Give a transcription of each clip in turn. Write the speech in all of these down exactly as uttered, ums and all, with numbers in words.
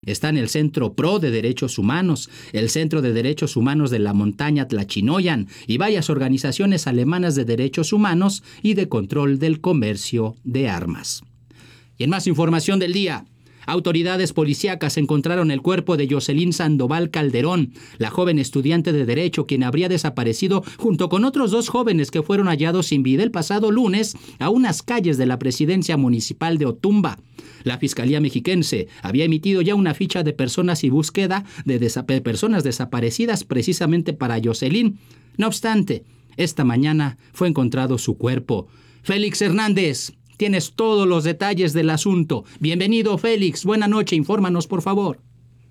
están el Centro Pro de Derechos Humanos, el Centro de Derechos Humanos de la Montaña Tlachinoyan y varias organizaciones alemanas de derechos humanos y de control del comercio de armas. Y en más información del día, autoridades policíacas encontraron el cuerpo de Jocelyn Sandoval Calderón, la joven estudiante de Derecho, quien habría desaparecido junto con otros dos jóvenes que fueron hallados sin vida el pasado lunes a unas calles de la presidencia municipal de Otumba. La Fiscalía Mexiquense había emitido ya una ficha de personas y búsqueda de desa- personas desaparecidas precisamente para Jocelyn. No obstante, esta mañana fue encontrado su cuerpo. Félix Hernández, tienes todos los detalles del asunto. Bienvenido, Félix. Buena noche. Infórmanos, por favor.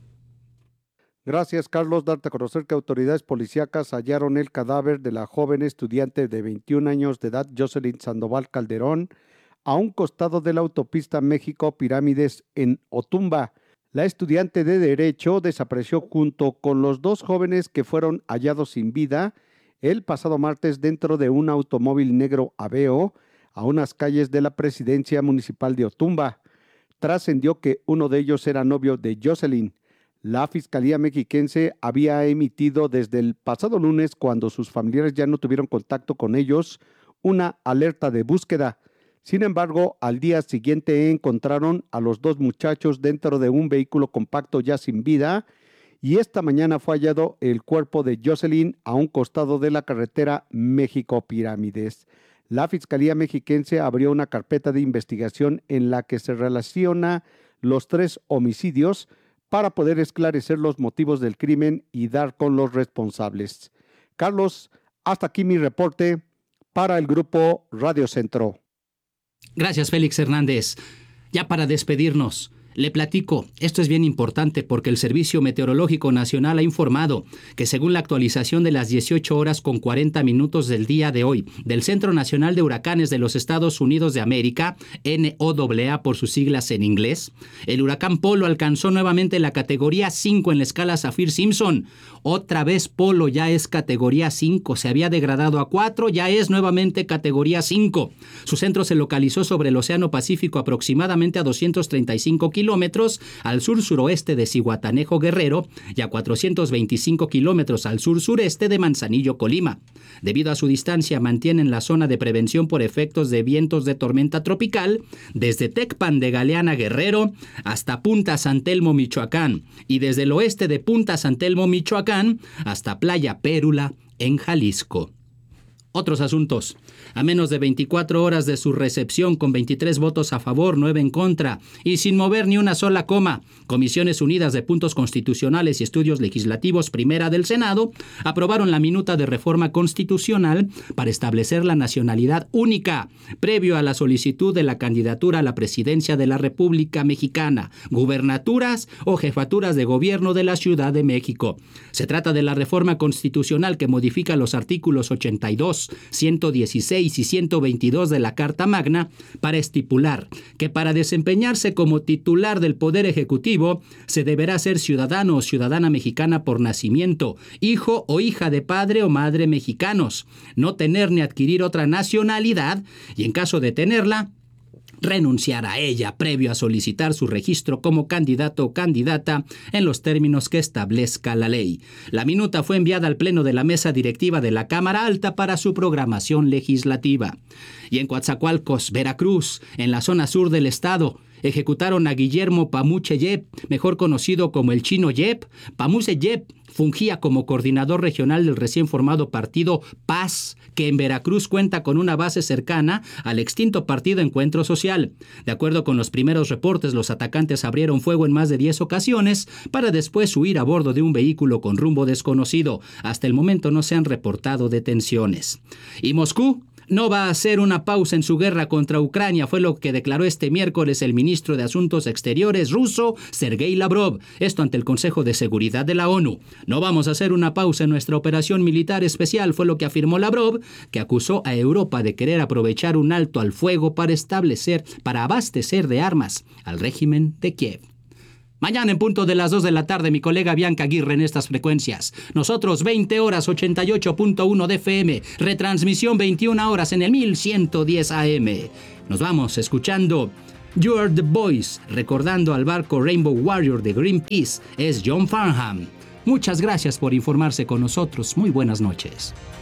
Gracias, Carlos. Darte a conocer que autoridades policíacas hallaron el cadáver de la joven estudiante de veintiún años de edad, Jocelyn Sandoval Calderón, a un costado de la autopista México-Pirámides en Otumba. La estudiante de Derecho desapareció junto con los dos jóvenes que fueron hallados sin vida el pasado martes dentro de un automóvil negro Aveo, a unas calles de la presidencia municipal de Otumba. Trascendió que uno de ellos era novio de Jocelyn. La Fiscalía Mexiquense había emitido desde el pasado lunes, cuando sus familiares ya no tuvieron contacto con ellos, una alerta de búsqueda. Sin embargo, al día siguiente encontraron a los dos muchachos dentro de un vehículo compacto ya sin vida, y esta mañana fue hallado el cuerpo de Jocelyn a un costado de la carretera México-Pirámides. La Fiscalía Mexiquense abrió una carpeta de investigación en la que se relaciona los tres homicidios para poder esclarecer los motivos del crimen y dar con los responsables. Carlos, hasta aquí mi reporte para el Grupo Radio Centro. Gracias, Félix Hernández. Ya para despedirnos, le platico, esto es bien importante porque el Servicio Meteorológico Nacional ha informado que según la actualización de las dieciocho horas con cuarenta minutos del día de hoy del Centro Nacional de Huracanes de los Estados Unidos de América, N O A A por sus siglas en inglés, el huracán Polo alcanzó nuevamente la categoría cinco en la escala Saffir-Simpson. Otra vez Polo ya es categoría cinco, se había degradado a cuatro, ya es nuevamente categoría cinco. Su centro se localizó sobre el Océano Pacífico aproximadamente a doscientos treinta y cinco kilómetros al sur-suroeste de Zihuatanejo, Guerrero, y a cuatrocientos veinticinco kilómetros al sur-sureste de Manzanillo, Colima. Debido a su distancia, mantienen la zona de prevención por efectos de vientos de tormenta tropical desde Tecpan de Galeana, Guerrero, hasta Punta San Telmo, Michoacán, y desde el oeste de Punta San Telmo, Michoacán, hasta Playa Pérula, en Jalisco. Otros asuntos. A menos de veinticuatro horas de su recepción, con veintitrés votos a favor, nueve en contra, y sin mover ni una sola coma, Comisiones Unidas de Puntos Constitucionales y Estudios Legislativos Primera del Senado aprobaron la minuta de reforma constitucional para establecer la nacionalidad única, previo a la solicitud de la candidatura a la presidencia de la República Mexicana, gubernaturas o jefaturas de gobierno de la Ciudad de México. Se trata de la reforma constitucional que modifica los artículos ochenta y dos, ciento dieciséis y ciento veintidós de la Carta Magna para estipular que para desempeñarse como titular del Poder Ejecutivo se deberá ser ciudadano o ciudadana mexicana por nacimiento, hijo o hija de padre o madre mexicanos, no tener ni adquirir otra nacionalidad y, en caso de tenerla, renunciar a ella previo a solicitar su registro como candidato o candidata en los términos que establezca la ley. La minuta fue enviada al Pleno de la Mesa Directiva de la Cámara Alta para su programación legislativa. Y en Coatzacoalcos, Veracruz, en la zona sur del estado, ejecutaron a Guillermo Pamuche Yep, mejor conocido como el Chino Yep. Pamuche Yep fungía como coordinador regional del recién formado partido Paz, que en Veracruz cuenta con una base cercana al extinto partido Encuentro Social. De acuerdo con los primeros reportes, los atacantes abrieron fuego en más de diez ocasiones para después huir a bordo de un vehículo con rumbo desconocido. Hasta el momento no se han reportado detenciones. Y Moscú no va a hacer una pausa en su guerra contra Ucrania, fue lo que declaró este miércoles el ministro de Asuntos Exteriores ruso, Sergei Lavrov, esto ante el Consejo de Seguridad de la ONU. No vamos a hacer una pausa en nuestra operación militar especial, fue lo que afirmó Lavrov, que acusó a Europa de querer aprovechar un alto al fuego para establecer, para abastecer de armas al régimen de Kiev. Mañana en punto de las dos de la tarde, mi colega Bianca Aguirre en estas frecuencias. Nosotros veinte horas ochenta y ocho punto uno de F M, retransmisión veintiuna horas en el mil ciento diez A M. Nos vamos escuchando You Are the Voice, recordando al barco Rainbow Warrior de Greenpeace, es John Farnham. Muchas gracias por informarse con nosotros. Muy buenas noches.